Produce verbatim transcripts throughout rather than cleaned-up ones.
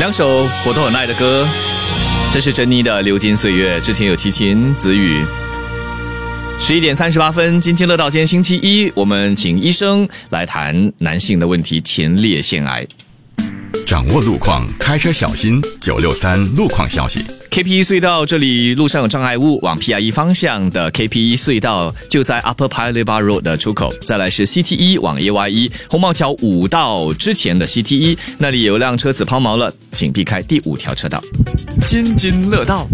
两首我都很爱的歌，这是珍妮的《流金岁月》，之前有齐秦、子宇。十一点三十八分，津津乐道。今天星期一，我们请医生来谈男性的问题——前列腺癌。 掌握路况，开车小心。九六三路况消息。 K P 一 隧道这里路上有障碍物，往 P I E 方向的 K P 一 隧道就在 Upper Paya Lebar Road 的出口。再来是 C T 一 往 A Y 一 红毛桥五道之前的 C T 一，那里有辆车子抛锚了，请避开第五条车道。津津乐道。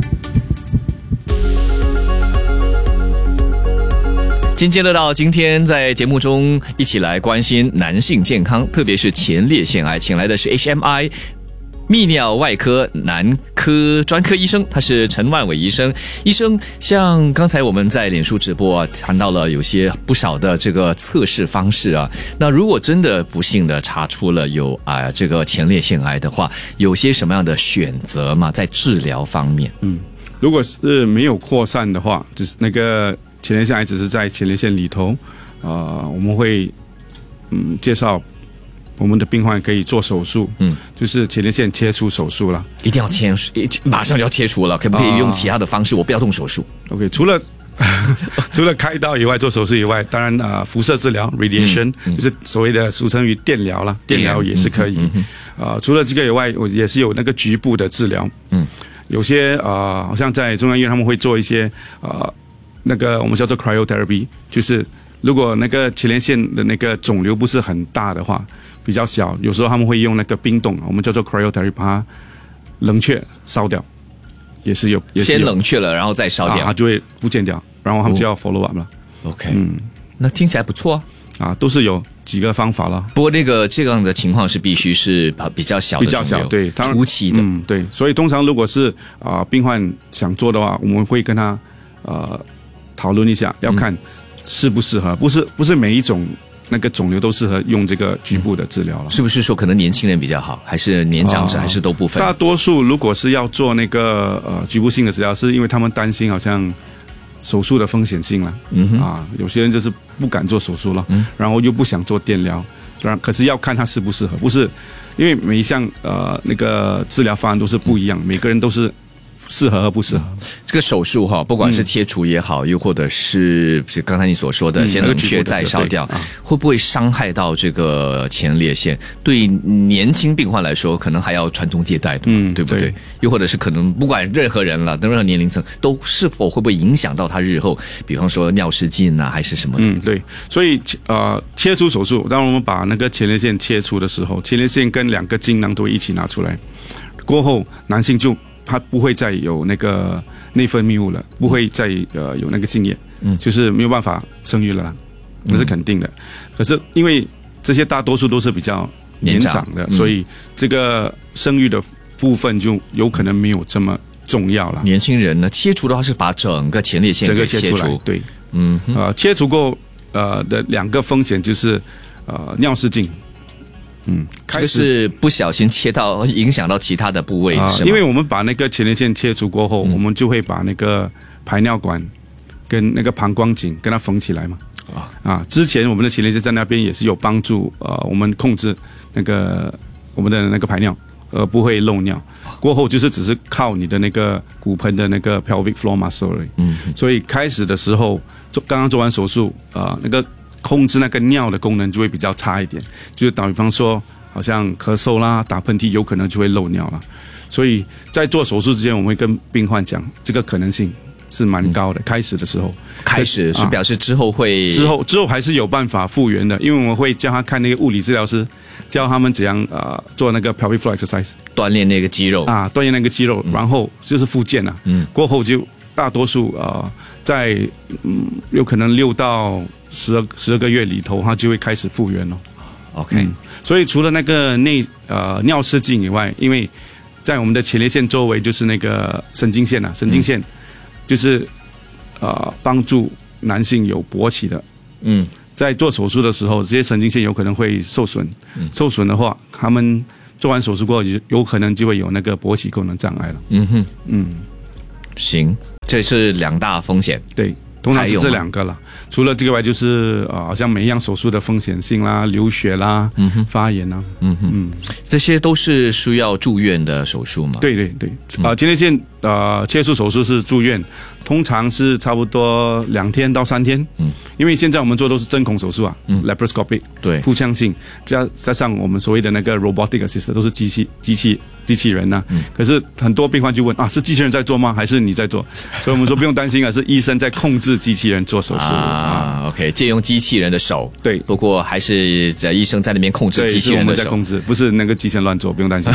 津津乐道，今天在节目中一起来关心男性健康，特别是前列腺癌，请来的是 H M I 泌尿外科男科专科医生，他是陈万伟医生。医生，像刚才我们在脸书直播啊，谈到了有些不少的这个测试方式啊，那如果真的不幸的查出了有啊、呃、这个前列腺癌的话，有些什么样的选择吗？在治疗方面， 嗯，如果是没有扩散的话，就是那个前列腺癌只是在前列腺里头，呃，我们会嗯介绍我们的病患可以做手术，嗯，就是前列腺切除手术啦。 一定要切，马上就要切除了，可不可以用其他的方式？我不要动手术。 OK， 除了除了开刀以外，做手术以外，当然啊、呃，辐射治疗 radiation、嗯嗯、就是所谓的俗称于电疗啦，电疗也是可以。啊、嗯呃，除了这个以外，我也是有那个局部的治疗。嗯，有些啊、呃，好像在中央医院他们会做一些呃。那个我们叫做 cryotherapy， 就是如果那个前列腺的那个肿瘤不是很大的话，比较小，有时候他们会用那个冰冻，我们叫做 cryotherapy， 把它冷却烧掉，也是有，也是有先冷却了，然后再烧掉， 啊、它就会不见掉，然后他们就要 follow up 了。 哦、OK， 嗯，那听起来不错啊。 啊，都是有几个方法了。 不过那个这样的情况是必须是比较小的肿瘤， 比较小，对， 初期的， 嗯，对。所以通常如果是啊、呃、病患想做的话，我们会跟他呃。讨论一下，要看适不适合，不是不是每一种那个肿瘤都适合用这个局部的治疗了。 是不是说可能年轻人比较好，还是年长者，还是都不分？ 大多数如果是要做那个呃局部性的治疗，是因为他们担心好像手术的风险性了，嗯哼啊，有些人就是不敢做手术了，嗯，然后又不想做电疗，然可是要看他适不适合，不是因为每一项呃那个治疗方案都是不一样，每个人都是。适合和不适合、嗯、 这个手术哈，不管是切除也好，嗯、又或者是刚才你所说的先冷却再烧掉，嗯、会不会伤害到这个前列腺？对年轻病患来说，可能还要传宗接代的，嗯，对不对？对，又或者是可能不管任何人了，任何年龄层，都是否会不会影响到他日后，比方说尿失禁啊，还是什么的？ 嗯，对。所以呃，切除手术，当我们把那个前列腺切除的时候，前列腺跟两个精囊都会一起拿出来，过后男性就。它不会再有那个内分泌物了，不会再呃有那个精液，嗯，就是没有办法生育了啦，这是肯定的。嗯、可是因为这些大多数都是比较年长的，嗯、所以这个生育的部分就有可能没有这么重要了。 年轻人呢，切除的话是把整个前列腺给切除， 整个切出来，对，嗯，呃，切除过呃的两个风险就是呃尿失禁。 嗯，这个是不小心切到，影响到其他的部位， 啊、 是吗？ 因为我们把那个前列腺切除过后，嗯、我们就会把那个排尿管跟那个膀胱颈跟它缝起来嘛。啊啊，之前我们的前列腺在那边也是有帮助，呃，我们控制那个我们的那个排尿，而不会漏尿。过后就是只是靠你的那个骨盆的那个 pelvic floor muscle 而已。嗯，所以开始的时候，做刚刚做完手术，啊、呃，那个。控制那个尿的功能就会比较差一点，就是打比方说，好像咳嗽啦、打喷嚏，有可能就会漏尿了。所以在做手术之前，我们会跟病患讲，这个可能性是蛮高的。嗯、开始的时候， 开始是表示之后会、 啊、之后之后还是有办法复原的，因为我们会教他看那个物理治疗师，教他们怎样呃做那个 pelvic floor exercise， 锻炼那个肌肉啊，锻炼那个肌肉，嗯、然后就是复健了。嗯，过后就大多数呃在嗯有可能六到十二十二个月里头，它就会开始复原了。 OK， 嗯、所以除了那个内呃尿失禁以外，因为在我们的前列腺周围就是那个神经线啊，神经线就是呃帮助男性有勃起的。嗯，在做手术的时候，这些神经线有可能会受损。嗯，受损的话，他们做完手术过后，有可能就会有那个勃起功能障碍了。 嗯哼，嗯，行。这是两大风险， 对， 通常是这两个了。除了这个外，就是呃，好像每一样手术的风险性啦、流血啦、嗯、发炎啦， 嗯哼，嗯，这些都是需要住院的手术吗？ 对对对，啊、呃，前列腺呃切除手术是住院，通常是差不多两天到三天。嗯，因为现在我们做都是针孔手术啊，嗯 ，laparoscopic， 对，腹腔性，加加上我们所谓的那个 robotic assist 都是机器机器机器人呐、啊。嗯，可是很多病患就问啊，是机器人在做吗？还是你在做？所以我们说不用担心啊，是医生在控制机器人做手术。啊啊 ，OK， 借用机器人的手， 对， 不过还是在医生在那边控制机器人的手， 对，是我们在控制，不是那个机器人乱做，不用担心。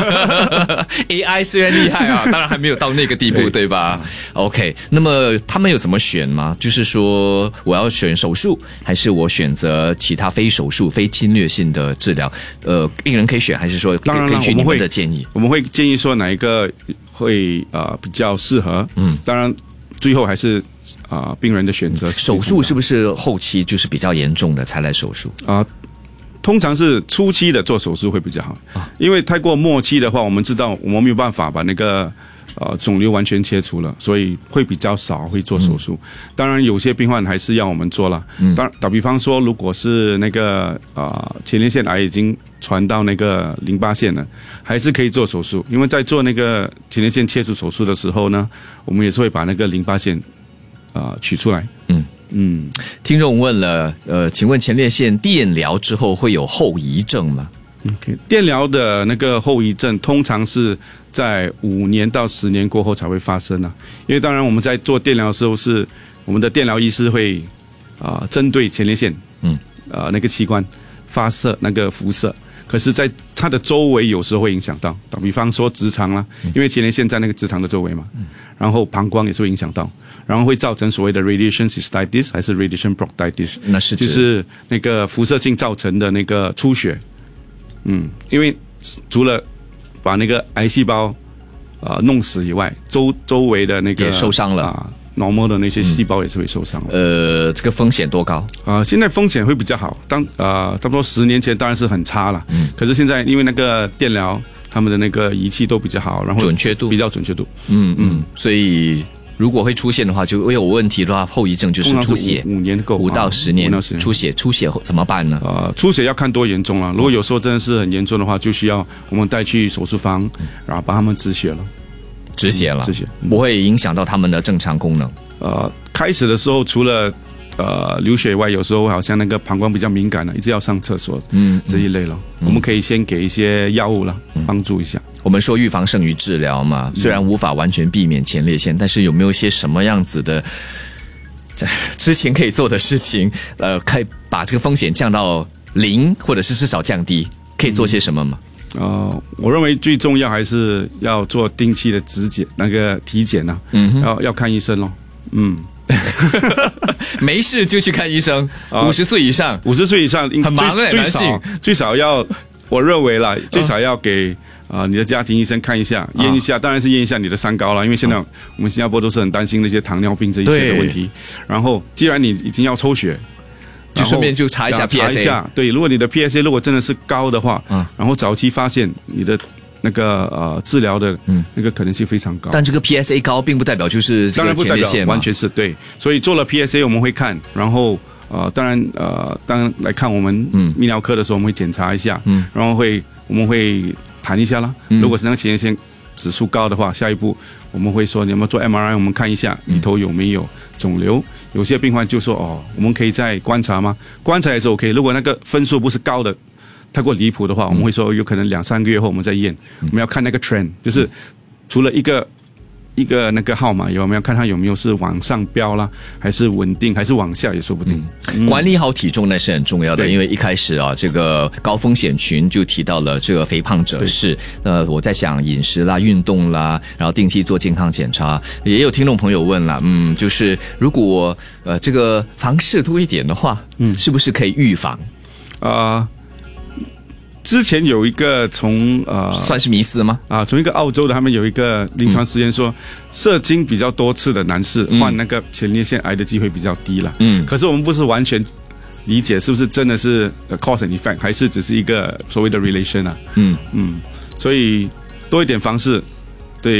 A I 虽然厉害啊，当然还没有到那个地步， 对, 对吧 ？OK， 那么他们有怎么选吗？就是说，我要选手术，还是我选择其他非手术、非侵略性的治疗？呃，病人可以选，还是说根据你们的建议？ 我们会建议说哪一个会呃比较适合？嗯，当然最后还是啊、呃、病人的选择。 手术是不是后期就是比较严重的才来手术啊？呃通常是初期的做手术会比较好，因为太过末期的话，我们知道我们没有办法把那个呃肿瘤完全切除了，所以会比较少会做手术。嗯、当然，有些病患还是要我们做了。嗯、当打比方说，如果是那个啊、呃、前列腺癌已经传到那个淋巴腺了，还是可以做手术。因为在做那个前列腺切除手术的时候呢，我们也是会把那个淋巴腺啊、呃、取出来。嗯。 嗯，听众问了，呃，请问前列腺电疗之后会有后遗症吗 ？OK， 电疗的那个后遗症通常是在五年到十年过后才会发生啊。因为当然我们在做电疗的时候，是我们的电疗医师会啊、呃、针对前列腺，嗯，呃那个器官发射那个辐射。可是，在它的周围有时候会影响到，打比方说直肠啦，因为前列腺在那个直肠的周围嘛，然后膀胱也是会影响到，然后会造成所谓的 radiation cystitis 还是 radiation proctitis， 那是就是那个辐射性造成的那个出血。嗯，因为除了把那个癌细胞啊、呃、弄死以外，周周围的那个也受伤了啊。normal 的那些细胞也是会受伤、 嗯、呃，这个风险多高啊、呃？现在风险会比较好，当呃差不多十年前当然是很差了，嗯，可是现在因为那个电疗，他们的那个仪器都比较好，然后准确度比较准确度， 嗯嗯，所以如果会出现的话，就会有问题的话，后遗症就是出血， 五年够， 五到十年出血，出血怎么办呢？ 呃，出血要看多严重了，如果有时候真的是很严重的话，就需要我们带去手术房，然后帮他们止血了。 止血了， 止血、 嗯、不会影响到他们的正常功能。 呃，开始的时候除了呃流血以外，有时候好像那个膀胱比较敏感了，一直要上厕所，嗯，这一类了、嗯。我们可以先给一些药物了，帮助一下。 我们说预防胜于治疗嘛，虽然无法完全避免前列腺，但是有没有一些什么样子的之前可以做的事情，呃，可以把这个风险降到零，或者是至少降低？可以做些什么吗？ 呃，我认为最重要还是要做定期的指检，那个体检呐、啊，嗯，要要看医生咯，嗯， 没事就去看医生，五十岁以上， 五十岁以上很忙的最少最少要，我认为啦，最少要给啊、呃、你的家庭医生看一下，验一下，当然是验一下你的三高啦，因为现在我们新加坡都是很担心那些糖尿病这一些的问题，然后既然你已经要抽血。 就顺便就查一下 P S A， 查一下，对，如果你的 P S A 如果真的是高的话，嗯，然后早期发现你的那个呃治疗的嗯那个可能性非常高。 但这个 P S A 高并不代表就是这个前列腺嘛， 完全是对。所以做了 P S A 我们会看，然后呃当然呃当然来看我们泌尿科的时候我们会检查一下，嗯，然后会我们会谈一下啦。嗯、如果是那个前列腺指数高的话，下一步我们会说你有没有做 M R I， 我们看一下里头有没有肿瘤。有些病患就说哦，我们可以再观察吗？观察也是 OK。如果那个分数不是高的，太过离谱的话，我们会说有可能两三个月后我们再验。我们要看那个 trend， 就是除了一个一个那个号码以外，我们要看它有没有是往上飙啦，还是稳定，还是往下也说不定。 嗯、管理好体重那是很重要的，因为一开始啊，这个高风险群就提到了这个肥胖者是，呃，我在想饮食啦、运动啦，然后定期做健康检查。也有听众朋友问了，嗯，就是如果呃这个房事多一点的话，嗯，是不是可以预防？ 啊、呃。之前有一个从呃， 算是迷思吗？ 啊，从一个澳洲的，他们有一个临床实验说，嗯、射精比较多次的男士患那个前列腺癌的机会比较低了。嗯，可是我们不是完全理解是不是真的是 cause and effect， 还是只是一个所谓的 relation 啊？嗯嗯，所以多一点方式，对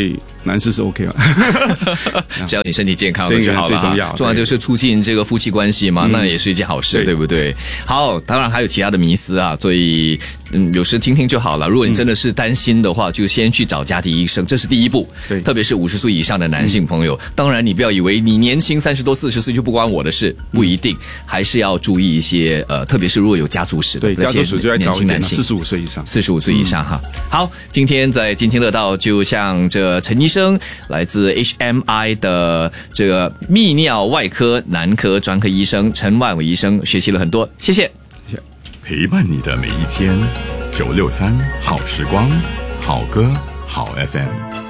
男士是 OK 吧？ 只要你身体健康就好了， 最重要， 重要就是促进这个夫妻关系嘛，嗯、那也是一件好事，对, 对不对？好，当然还有其他的迷思啊，所以嗯，有时听听就好了。如果你真的是担心的话，嗯、就先去找家庭医生，这是第一步。 对， 特别是五十岁以上的男性朋友，嗯、当然你不要以为你年轻三十多、四十岁就不关我的事，不一定，还是要注意一些呃，特别是如果有家族史的， 对，家族史就要找一点，四十五岁以上， 四十五岁以上、嗯、哈。好，今天在津津乐道，就像这陈医生，来自 H M I 的这个泌尿外科男科专科医生陈万伟医生，学习了很多，谢谢。 谢谢。 陪伴你的每一天，九六三好时光，好歌好 F M。